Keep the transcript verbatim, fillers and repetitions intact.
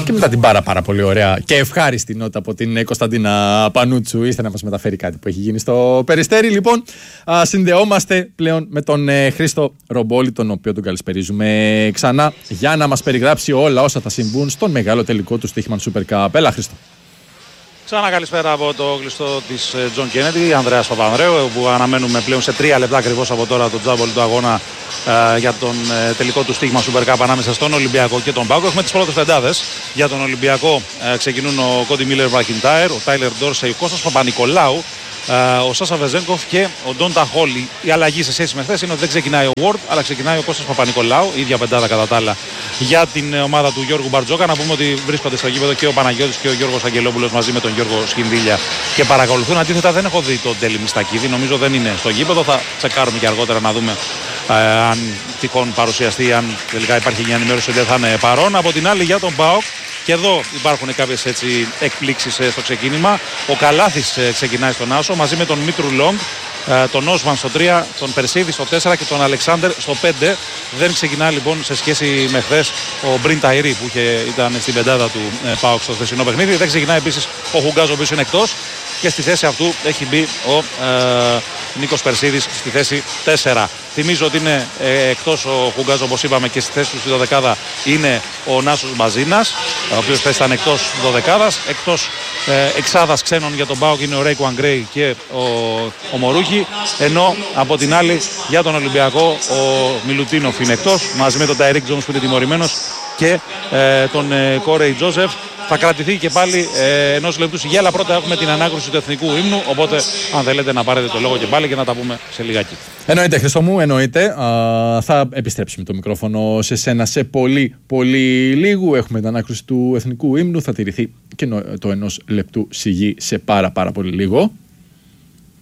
Και μετά την πάρα πάρα πολύ ωραία και ευχάριστη νότα από την Κωνσταντίνα Πανούτσου, ήθελε να μας μεταφέρει κάτι που έχει γίνει στο Περιστέρι. Λοιπόν, α, συνδεόμαστε πλέον με τον ε, Χρήστο Ρομπόλη, τον οποίο τον καλησπερίζουμε ξανά για να μας περιγράψει όλα όσα θα συμβούν στον μεγάλο τελικό του Stoichmann Super Cup. Έλα, Χρήστο. Ξανά καλησπέρα από το κλειστό της Τζον Κέννεντι, Ανδρέας Παπανδρέου, που αναμένουμε πλέον σε τρία λεπτά ακριβώς από τώρα το τζάμπολ του αγώνα ε, για τον ε, τελικό του Stoichmann Super Cup ανάμεσα στον Ολυμπιακό και τον ΠΑΟΚ. Έχουμε τις πρώτες πεντάδες. Για τον Ολυμπιακό ε, ξεκινούν ο Κόντι Μίλλερ Μακιντάιρ, ο Τάιλερ Ντόρσεϊ, ο Κώστας Παπα-Νικολάου, ο Σάσα Βεζένκοφ και ο Ντόντα Χόλι. Η αλλαγή σε σχέση με χθες είναι ότι δεν ξεκινάει ο Ward, αλλά ξεκινάει ο Κώστας Παπα-Νικολάου, η ίδια πεντάδα κατά τα άλλα για την ομάδα του Γιώργου Μπαρτζόκα. Να πούμε ότι βρίσκονται στο γήπεδο και ο Παναγιώτης και ο Γιώργος Αγγελόπουλος μαζί με τον Γιώργο Σχινδίλια και παρακολουθούν. Αντίθετα, δεν έχω δει τον Τέλη Μιστακίδη, νομίζω δεν είναι στο γήπεδο. Θα τσεκάρουμε και αργότερα να δούμε ε, αν τυχόν παρουσιαστεί, αν τελικά υπάρχει μια ενημέρωση ότι δεν θα είναι παρόν. Από την άλλη, για τον ΠΑΟΚ. Και εδώ υπάρχουν κάποιες έτσι εκπλήξεις στο ξεκίνημα. Ο Καλάθης ξεκινάει στον άσο μαζί με τον Μήτρου Λόγκ, τον Όσμαν στο τρία, τον Περσίδη στο τέσσερα και τον Αλεξάνδερ στο πέντε. Δεν ξεκινά λοιπόν σε σχέση με χθες ο Μπριν Ταϊρή που είχε, ήταν στην πεντάδα του ε, ΠΑΟΚ στο χθεσινό παιχνίδι. Δεν ξεκινάει επίσης ο Χουγκάζ, ο οποίος είναι εκτός. Και στη θέση αυτού έχει μπει ο ε, Νίκος Περσίδης στη θέση τέσσερα. Θυμίζω ότι είναι ε, εκτός ο Χουγκάζ, όπως είπαμε, και στη θέση του στη δωδεκάδα είναι ο Νάσος Μπαζίνας, ο οποίος θα ήταν εκτός δωδεκάδας. Εκτός ε, εξάδας ξένων για τον ΠΑΟΚ είναι ο Ρέικουαν Γκρέι και ο, ο Μορούχη. Ενώ από την άλλη για τον Ολυμπιακό ο Μιλουτίνοφ είναι εκτός, μαζί με τον Ταϊρίκ Τζόμς που είναι τιμωρημένος και ε, τον ε, Κόρεϊ Τζόζεφ. Θα κρατηθεί και πάλι ε, ενός λεπτού σιγή, αλλά πρώτα έχουμε την ανάκρουση του εθνικού ύμνου. Οπότε, αν θέλετε, να πάρετε το λόγο και πάλι και να τα πούμε σε λιγάκι. Εννοείται, Χρήστο μου, εννοείται. Α, θα επιστρέψουμε το μικρόφωνο σε σένα σε πολύ, πολύ λίγο. Έχουμε την ανάκρουση του εθνικού ύμνου. Θα τηρηθεί και το ενός λεπτού σιγή σε πάρα, πάρα πολύ λίγο.